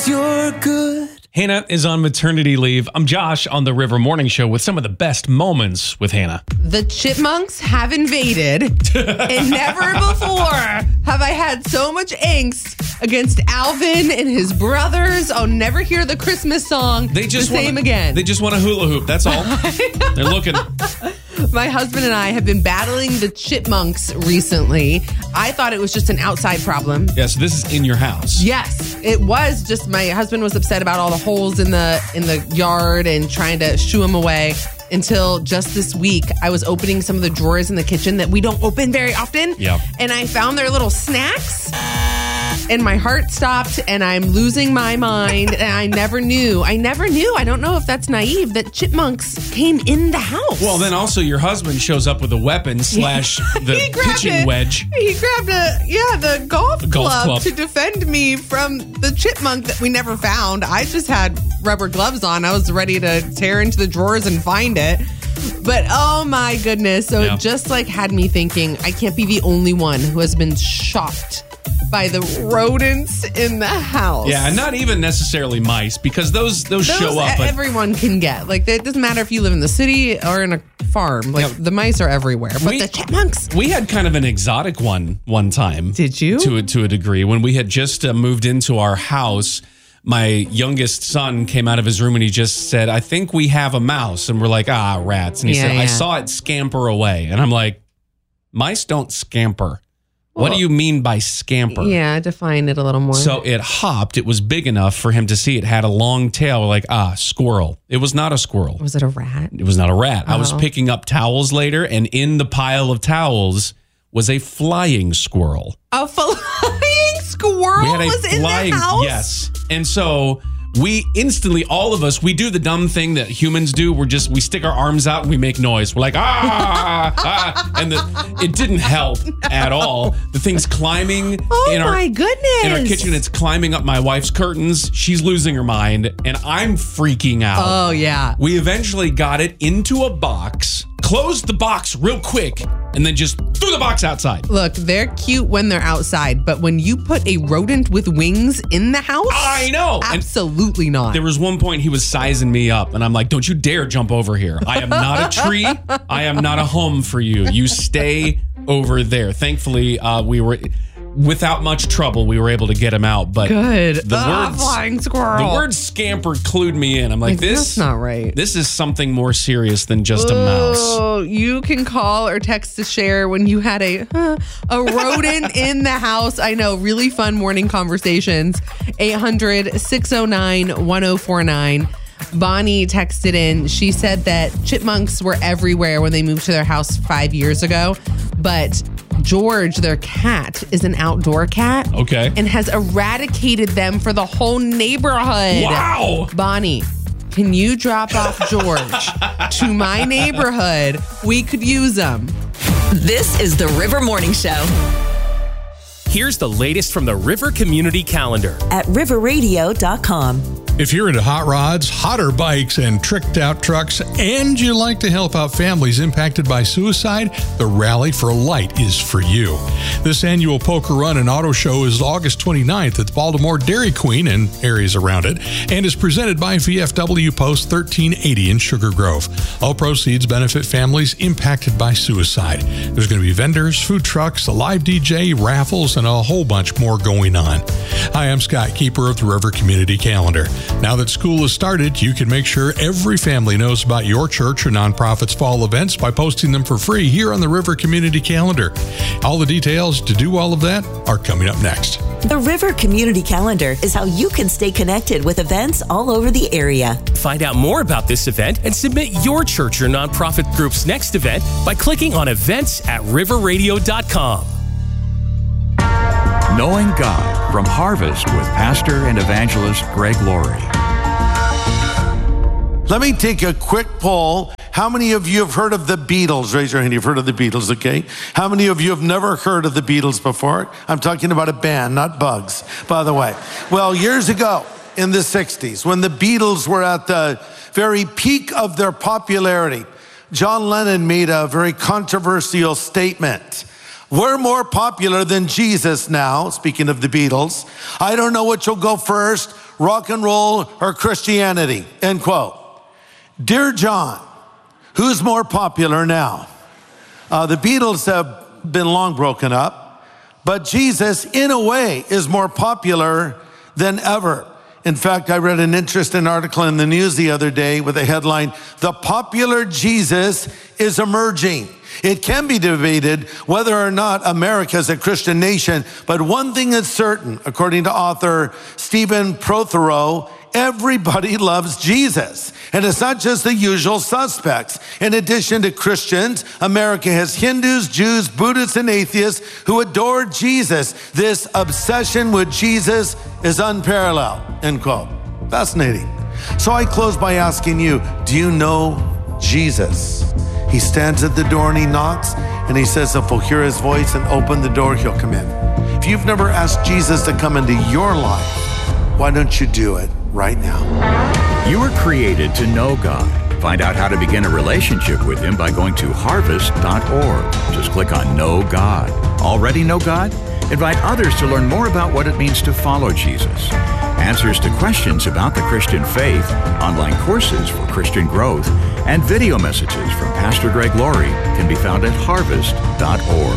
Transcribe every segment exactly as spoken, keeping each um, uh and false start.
'cause you're good. Hannah is on maternity leave. I'm Josh on the River Morning Show with some of the best moments with Hannah. The chipmunks have invaded, and never before have I had so much angst against Alvin and his brothers. I'll never hear the Christmas song They just the same wanna, again. They just want a hula hoop. That's all. They're looking. My husband and I have been battling the chipmunks recently. I thought it was just an outside problem. Yeah, so this is in your house. Yes, it was just my husband was upset about all the holes in the in the yard and trying to shoo them away until just this week I was opening some of the drawers in the kitchen that we don't open very often. Yep. And I found their little snacks. And my heart stopped and I'm losing my mind. And I never knew. I never knew. I don't know if that's naive that chipmunks came in the house. Well, then also your husband shows up with a weapon slash the He grabbed pitching it. wedge. He grabbed a, yeah, the golf, The golf club, club. to defend me from the chipmunk that we never found. I just had rubber gloves on. I was ready to tear into the drawers and find it. But oh my goodness. So Yeah. it just like had me thinking, I can't be the only one who has been shocked by the rodents in the house. Yeah, and not even necessarily mice because those those, Those show up. But everyone can get. Like, it doesn't matter if you live in the city or in a farm. Like, Yeah. the mice are everywhere. But We- the chipmunks. we had kind of an exotic one one time. Did you? To a, to a degree. When we had just uh, moved into our house, my youngest son came out of his room and he just said, I think we have a mouse. And we're like, ah, rats. And he Yeah, said, I yeah. saw it scamper away. And I'm like, mice don't scamper. What Well, do you mean by scamper? Yeah, define it a little more. So it hopped. It was big enough for him to see. It had a long tail. We're like, ah, squirrel. It was not a squirrel. Was it a rat? It was not a rat. I was Oh. picking up towels later, and in the pile of towels was a flying squirrel. A flying squirrel was in the house? Yes. And so we instantly, all of us, we do the dumb thing that humans do. We're just, we stick our arms out and we make noise. We're like, ah, ah. And the, it didn't help at all. The thing's climbing Oh in our, my goodness. in our kitchen. It's climbing up my wife's curtains. She's losing her mind and I'm freaking out. Oh, yeah. We eventually got it into a box, closed the box real quick, and then just threw the box outside. Look, they're cute when they're outside, but when you put a rodent with wings in the house, I know. And absolutely not. there was one point he was sizing me up, and I'm like, don't you dare jump over here. I am not a tree. I am not a home for you. You stay over there. Thankfully, uh, we were... without much trouble, we were able to get him out. But Good. the Ah, words, flying squirrel. the word scamper clued me in. I'm like, Like, this that's not right. This is something more serious than just a mouse. Oh, you can call or text to share when you had a huh, a rodent in the house. I know, really fun morning conversations. eight hundred, six oh nine, one oh four nine. Bonnie texted in. She said that chipmunks were everywhere when they moved to their house five years ago, but George, their cat, is an outdoor cat. Okay. And has eradicated them for the whole neighborhood. Wow. Bonnie, can you drop off George to my neighborhood? We could use him. This is the River Morning Show. Here's the latest from the River Community Calendar at river radio dot com. If you're into hot rods, hotter bikes, and tricked out trucks, and you like to help out families impacted by suicide, the Rally for Light is for you. This annual poker run and auto show is August twenty-ninth at Baltimore Dairy Queen and areas around it, and is presented by V F W Post thirteen eighty in Sugar Grove. All proceeds benefit families impacted by suicide. There's going to be vendors, food trucks, a live D J, raffles, and a whole bunch more going on. Hi, I'm Scott, keeper of the River Community Calendar. Now that school has started, you can make sure every family knows about your church or nonprofit's fall events by posting them for free here on the River Community Calendar. All the details to do all of that are coming up next. The River Community Calendar is how you can stay connected with events all over the area. Find out more about this event and submit your church or nonprofit group's next event by clicking on events at river radio dot com. Knowing God from Harvest with Pastor and Evangelist Greg Laurie. Let me take a quick poll. How many of you have heard of the Beatles? Raise your hand. You've heard of the Beatles, okay? How many of you have never heard of the Beatles before? I'm talking about a band, not Bugs, by the way. Well, years ago in the sixties, when the Beatles were at the very peak of their popularity, John Lennon made a very controversial statement. We're more popular than Jesus now, speaking of the Beatles. I don't know which will go first, rock and roll, or Christianity, end quote. Dear John, who's more popular now? Uh, the Beatles have been long broken up, but Jesus, in a way, is more popular than ever. In fact, I read an interesting article in the news the other day with a headline, "The popular Jesus is emerging." It can be debated whether or not America is a Christian nation, but one thing is certain, according to author Stephen Prothero, everybody loves Jesus. And it's not just the usual suspects. In addition to Christians, America has Hindus, Jews, Buddhists, and atheists who adore Jesus. This obsession with Jesus is unparalleled, end quote. Fascinating. So I close by asking you, do you know Jesus? He stands at the door and he knocks, and he says if we'll hear his voice and open the door, he'll come in. If you've never asked Jesus to come into your life, why don't you do it right now? You were created to know God. Find out how to begin a relationship with him by going to harvest dot org. Just click on Know God. Already know God? Invite others to learn more about what it means to follow Jesus. Answers to questions about the Christian faith, online courses for Christian growth, and video messages from Pastor Greg Laurie can be found at harvest dot org.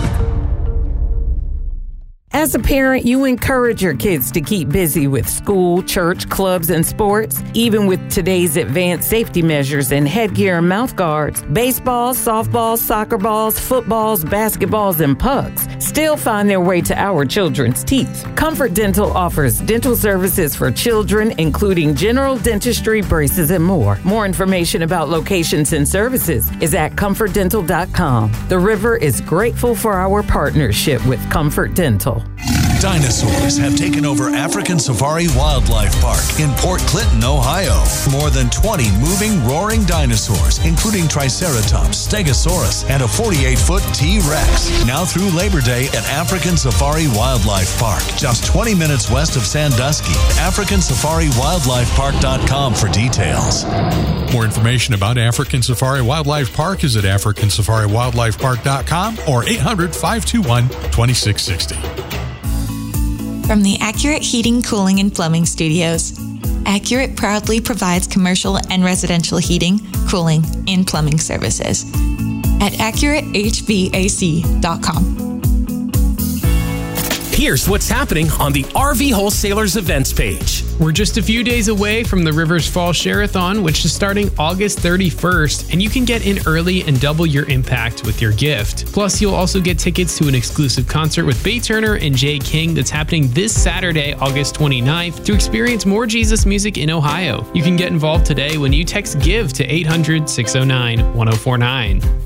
As a parent, you encourage your kids to keep busy with school, church, clubs, and sports. Even with today's advanced safety measures and headgear and mouth guards, baseballs, softballs, soccer balls, footballs, basketballs, and pucks still find their way to our children's teeth. Comfort Dental offers dental services for children, including general dentistry, braces, and more. More information about locations and services is at comfort dental dot com. The River is grateful for our partnership with Comfort Dental. Dinosaurs have taken over African Safari Wildlife Park in Port Clinton, Ohio. More than twenty moving, roaring dinosaurs, including Triceratops, Stegosaurus, and a forty-eight foot T-Rex. Now through Labor Day at African Safari Wildlife Park, just twenty minutes west of Sandusky. African Safari Wildlife Park dot com for details. More information about African Safari Wildlife Park is at African Safari Wildlife Park dot com or eight hundred, five two one, two six six zero. From the Accurate Heating, Cooling, and Plumbing Studios, Accurate proudly provides commercial and residential heating, cooling, and plumbing services at accurate h v a c dot com. Here's what's happening on the R V Wholesalers events page. We're just a few days away from the Rivers Fall Share-a-thon, which is starting August thirty-first, and you can get in early and double your impact with your gift. Plus, you'll also get tickets to an exclusive concert with Bay Turner and Jay King that's happening this Saturday, August twenty-ninth, to experience more Jesus music in Ohio. You can get involved today when you text GIVE to eight hundred, six oh nine, one oh four nine.